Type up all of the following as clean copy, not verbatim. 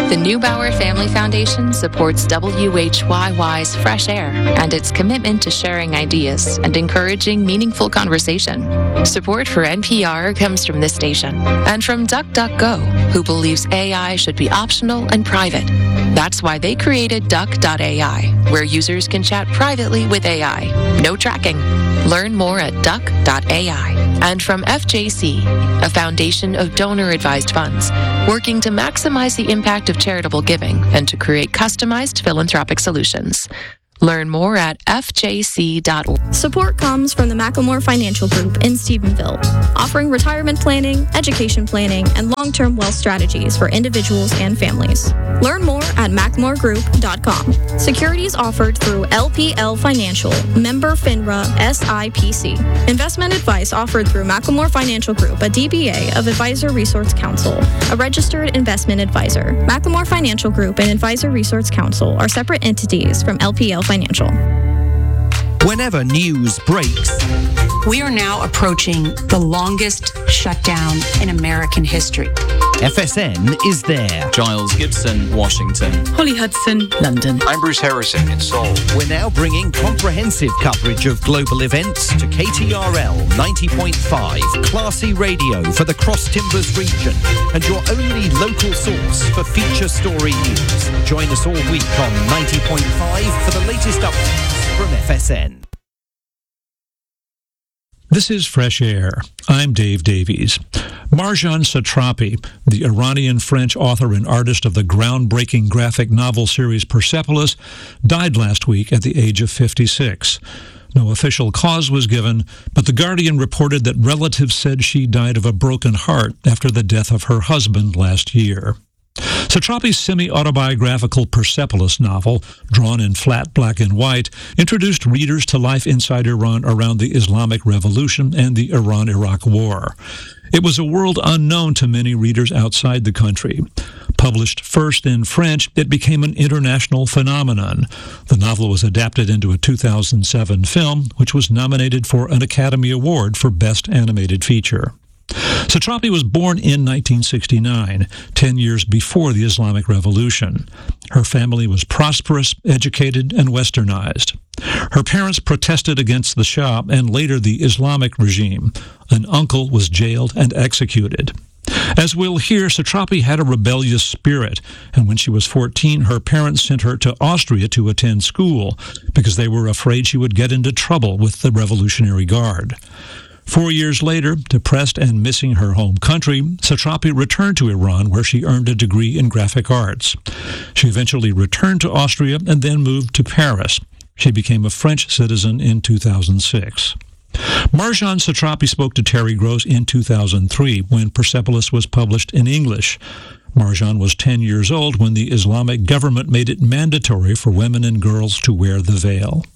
The Neubauer Family Foundation supports WHYY's Fresh Air and its commitment to sharing ideas and encouraging meaningful conversation. Support for NPR comes from this station and from DuckDuckGo, who believes AI should be optional and private. That's why they created Duck.ai, where users can chat privately with AI. No tracking. Learn more at Duck.ai. And from FJC, a foundation of donor-advised funds, working to maximize the impact of charitable giving and to create customized philanthropic solutions. Learn more at fjc.org. Support comes from the Macklemore Financial Group in Stephenville, offering retirement planning, education planning, and long-term wealth strategies for individuals and families. Learn more at mackmoregroup.com. Securities offered through LPL Financial, member FINRA SIPC. Investment advice offered through Macklemore Financial Group, a DBA of Advisor Resource Council, a registered investment advisor. Macklemore Financial Group and Advisor Resource Council are separate entities from LPL Financial. Whenever news breaks, we are now approaching the longest shutdown in American history. FSN is there. Giles Gibson, Washington. Holly Hudson, London. I'm Bruce Harrison in Seoul. We're now bringing comprehensive coverage of global events to KTRL 90.5, classy radio for the Cross Timbers region, and your only local source for feature story news. Join us all week on 90.5 for the latest updates from FSN. This is Fresh Air. I'm Dave Davies. Marjane Satrapi, the Iranian-French author and artist of the groundbreaking graphic novel series Persepolis, died last week at the age of 56. No official cause was given, but The Guardian reported that relatives said she died of a broken heart after the death of her husband last year. Satrapi's semi-autobiographical Persepolis novel, drawn in flat black and white, introduced readers to life inside Iran around the Islamic Revolution and the Iran-Iraq War. It was a world unknown to many readers outside the country. Published first in French, it became an international phenomenon. The novel was adapted into a 2007 film, which was nominated for an Academy Award for Best Animated Feature. Satrapi was born in 1969, 10 years before the Islamic Revolution. Her family was prosperous, educated, and westernized. Her parents protested against the Shah and later the Islamic regime. An uncle was jailed and executed. As we'll hear, Satrapi had a rebellious spirit, and when she was 14, her parents sent her to Austria to attend school because they were afraid she would get into trouble with the Revolutionary Guard. 4 years later, depressed and missing her home country, Satrapi returned to Iran, where she earned a degree in graphic arts. She eventually returned to Austria and then moved to Paris. She became a French citizen in 2006. Marjane Satrapi spoke to Terry Gross in 2003 when Persepolis was published in English. Marjane was 10 years old when the Islamic government made it mandatory for women and girls to wear the veil.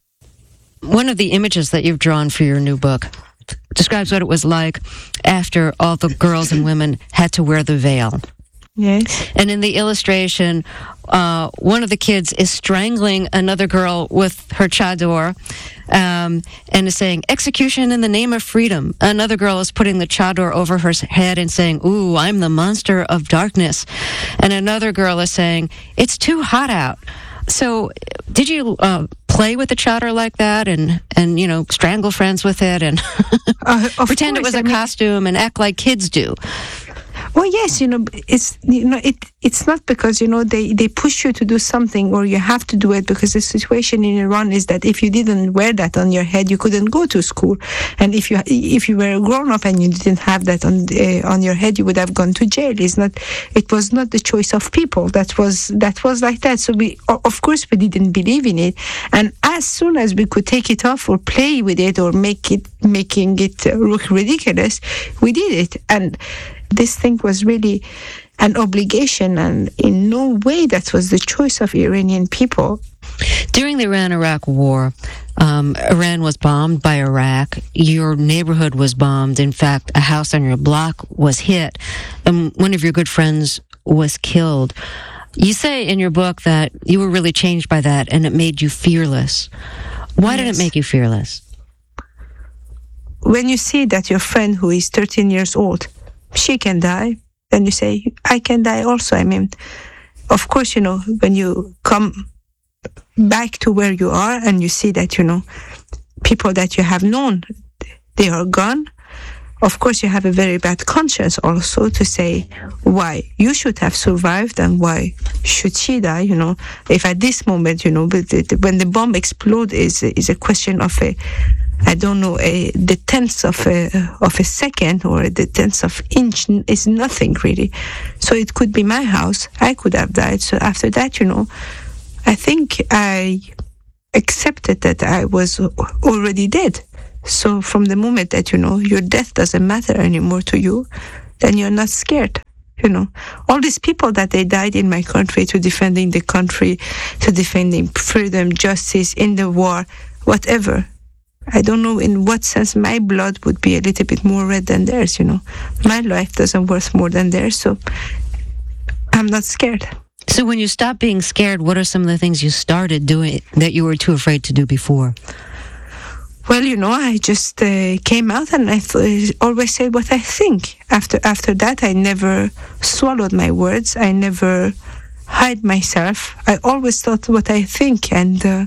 One of the images that you've drawn for your new book describes what it was like after all the girls and women had to wear the veil. Yes. And in the illustration, one of the kids is strangling another girl with her chador and is saying, "Execution in the name of freedom." Another girl is putting the chador over her head and saying, "Ooh, I'm the monster of darkness." And another girl is saying, "It's too hot out." So did you play with the chador like that and you know, strangle friends with it and pretend it was a costume and act like kids do? Well, yes, it's not because, they push you to do something or you have to do it, because the situation in Iran is that if you didn't wear that on your head, you couldn't go to school. And if you were a grown-up and you didn't have that on your head, you would have gone to jail. It was not the choice of people. That was like that. So of course we didn't believe in it. And as soon as we could take it off or play with it or making it look ridiculous, we did it. And this thing was really an obligation, and in no way that was the choice of Iranian people. During the Iran-Iraq War, Iran was bombed by Iraq. Your neighborhood was bombed. In fact, a house on your block was hit, and one of your good friends was killed. You say in your book that you were really changed by that, and it made you fearless. Why did it make you fearless? When you see that your friend who is 13 years old, she can die, then you say, I can die also. I mean, of course, when you come back to where you are and you see that, people that you have known, they are gone, of course you have a very bad conscience also to say why you should have survived and why should she die, if at this moment, when the bomb explodes is a question of the tenth of a second or the tenth of inch is nothing really. So it could be my house. I could have died. So after that, I think I accepted that I was already dead. So from the moment that, your death doesn't matter anymore to you, then you're not scared. All these people that they died in my country to defending the country, to defending freedom, justice in the war, whatever. I don't know in what sense my blood would be a little bit more red than theirs, My life doesn't worth more than theirs, so I'm not scared. So when you stopped being scared, what are some of the things you started doing that you were too afraid to do before? Well, I just came out and I always say what I think. After that, I never swallowed my words. I never hide myself. I always thought what I think, and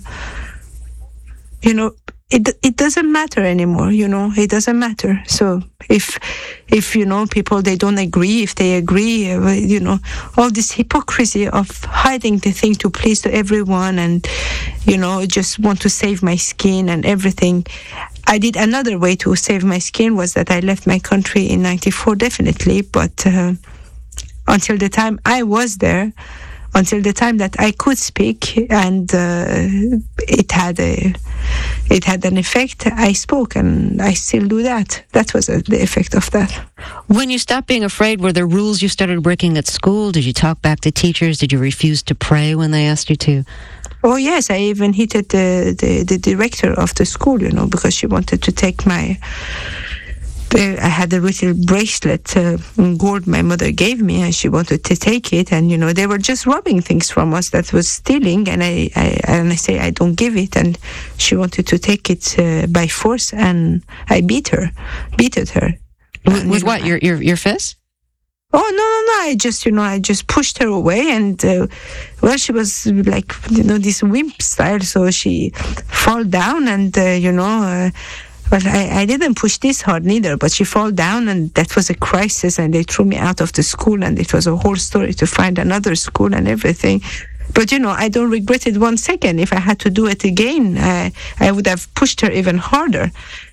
it doesn't matter anymore. It doesn't matter. So if people they don't agree, if they agree, all this hypocrisy of hiding the thing to please to everyone, and just want to save my skin and everything. I did another way to save my skin was that I left my country in 94, definitely, but until the time I was there, until the time that I could speak, and it had an effect. I spoke, and I still do that. That was the effect of that. When you stopped being afraid, were there rules you started breaking at school? Did you talk back to teachers? Did you refuse to pray when they asked you to? Oh yes, I even hit the director of the school, because she wanted to take my. I had a little bracelet, gold my mother gave me, and she wanted to take it. And they were just robbing things from us that was stealing. And I say I don't give it, and she wanted to take it by force, and I beat her. With what? Your fist? Oh no! I just pushed her away, and she was like this wimp style, so she fall down, and Well, I didn't push this hard neither, but she fell down, and that was a crisis, and they threw me out of the school, and it was a whole story to find another school and everything. But, I don't regret it 1 second. If I had to do it again, I would have pushed her even harder.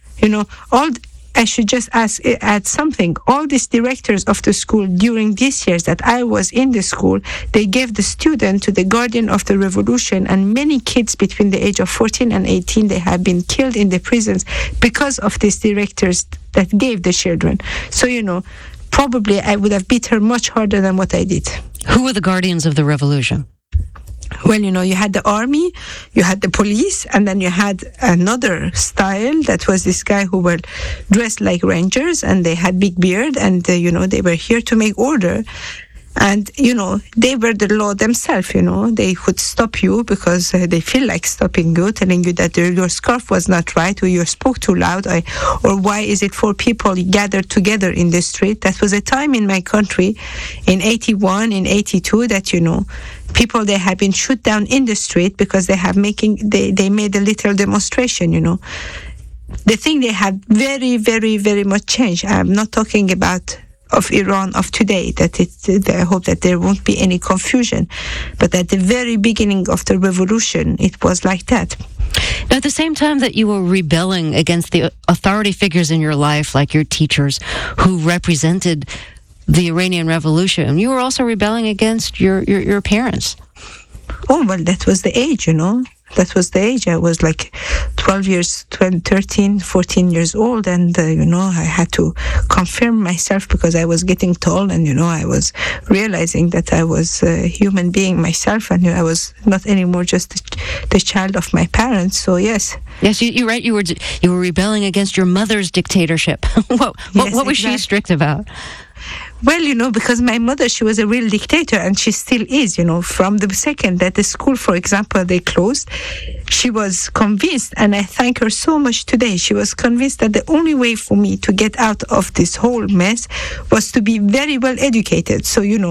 I should just add something. All these directors of the school during these years that I was in the school, they gave the student to the guardian of the revolution, and many kids between the age of 14 and 18, they have been killed in the prisons because of these directors that gave the children. So, probably I would have beat her much harder than what I did. Who were the guardians of the revolution? Well, you had the army, you had the police, and then you had another style that was this guy who were dressed like rangers, and they had big beard, and, they were here to make order. And, they were the law themselves, They could stop you because they feel like stopping you, telling you that your scarf was not right, or you spoke too loud, or why is it 4 people gathered together in the street. That was a time in my country, in 81, in 82, that, people, they have been shot down in the street because they made a little demonstration, The thing they have very, very, very much changed. I'm not talking about of Iran of today, I hope that there won't be any confusion. But at the very beginning of the revolution, it was like that. Now, at the same time that you were rebelling against the authority figures in your life, like your teachers, who represented the Iranian Revolution, you were also rebelling against your parents. Oh, well, that was the age, That was the age. I was like 13, 14 years old, and, I had to confirm myself because I was getting tall, and, I was realizing that I was a human being myself, and I was not anymore just the child of my parents. So, yes. Yes, you're right. You were rebelling against your mother's dictatorship. What was she strict about? Well, because my mother, she was a real dictator, and she still is, from the second that the school, for example, they closed, she was convinced, and I thank her so much today, she was convinced that the only way for me to get out of this whole mess was to be very well educated. So,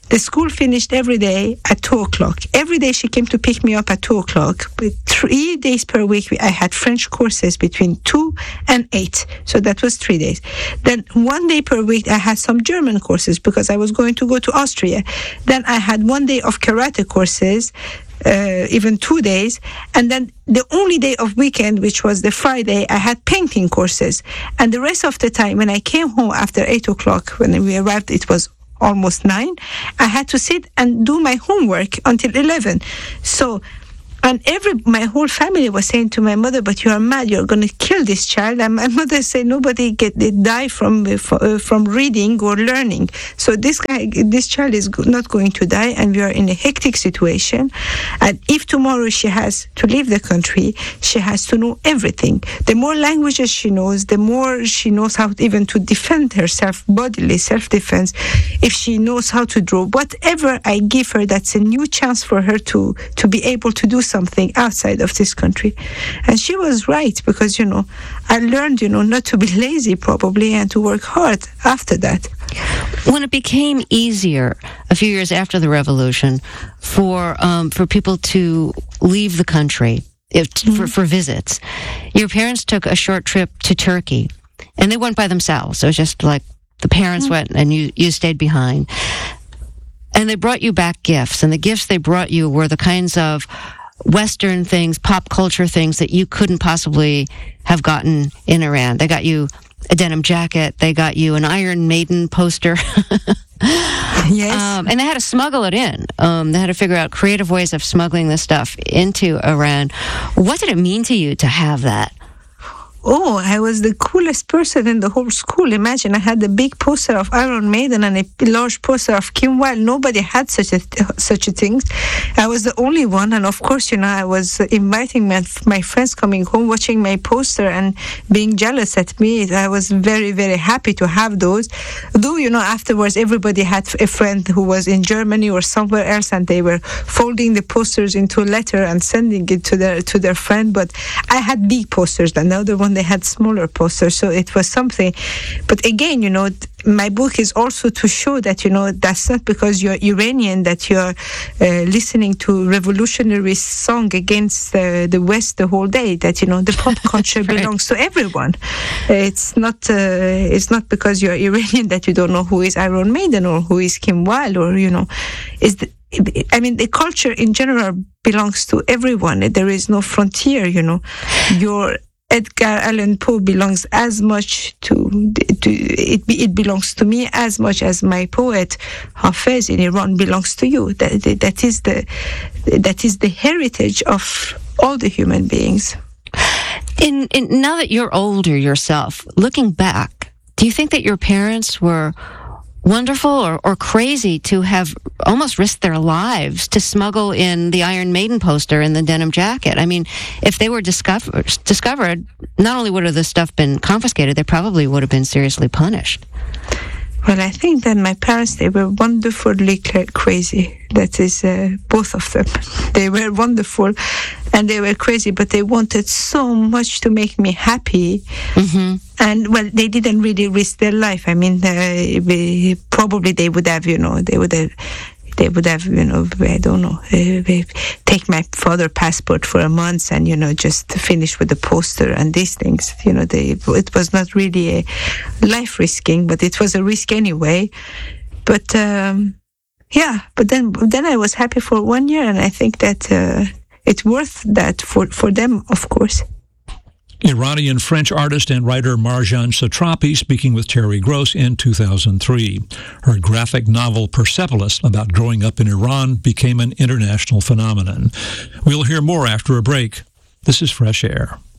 The school finished every day at 2 o'clock. Every day she came to pick me up at 2 o'clock. But 3 days per week, I had French courses between 2 and 8. So that was 3 days. Then 1 day per week, I had some German courses because I was going to go to Austria. Then I had 1 day of karate courses, even 2 days. And then the only day of weekend, which was the Friday, I had painting courses. And the rest of the time, when I came home after 8 o'clock, when we arrived, it was almost 9, I had to sit and do my homework until 11. So, and my whole family was saying to my mother, "But you are mad, you're going to kill this child." And my mother said, "Nobody die from reading or learning. So this child is not going to die, and we are in a hectic situation. And if tomorrow she has to leave the country, she has to know everything. The more languages she knows, the more she knows how even to defend herself, bodily self-defense. If she knows how to draw, whatever I give her, that's a new chance for her to be able to do something outside of this country." And she was right, because, I learned, not to be lazy probably, and to work hard after that. When it became easier a few years after the revolution for people to leave the country for visits, your parents took a short trip to Turkey, and they went by themselves. So it was just like the parents went and you stayed behind. And they brought you back gifts, and the gifts they brought you were the kinds of Western things, pop culture things that you couldn't possibly have gotten in Iran. They got you a denim jacket. They got you an Iron Maiden poster. Yes. And they had to smuggle it in. They had to figure out creative ways of smuggling this stuff into Iran. What did it mean to you to have that? Oh, I was the coolest person in the whole school. Imagine, I had a big poster of Iron Maiden and a large poster of Kim Wilde. Nobody had such a thing. I was the only one, and of course, I was inviting my friends coming home, watching my poster and being jealous at me. I was very, very happy to have those. Though, afterwards, everybody had a friend who was in Germany or somewhere else, and they were folding the posters into a letter and sending it to their friend. But I had big posters, and the other one, they had smaller posters, so it was something. But again, my book is also to show that, that's not because you're Iranian that you're listening to revolutionary song against the West the whole day, that, the pop culture right. belongs to everyone. It's not because you're Iranian that you don't know who is Iron Maiden or who is Kim Wilde, or, the culture in general belongs to everyone. There is no frontier, Your Edgar Allan Poe belongs as much to it belongs to me as much as my poet Hafez in Iran belongs to you. That is the heritage of all the human beings. In now that you're older yourself, looking back, do you think that your parents were wonderful or crazy to have almost risked their lives to smuggle in the Iron Maiden poster and the denim jacket? I mean, if they were discovered, not only would have the stuff been confiscated, they probably would have been seriously punished. Well, I think that my parents, they were wonderfully crazy. That is, both of them. They were wonderful and they were crazy, but they wanted so much to make me happy. Mm-hmm. And, well, they didn't really risk their life. I mean, probably they would have, I don't know, take my father's passport for a month and, just finish with the poster and these things. It was not really a life risking, but it was a risk anyway. But, but then I was happy for 1 year, and I think that it's worth that for them, of course. Iranian French artist and writer Marjane Satrapi speaking with Terry Gross in 2003. Her graphic novel Persepolis, about growing up in Iran, became an international phenomenon. We'll hear more after a break. This is Fresh Air.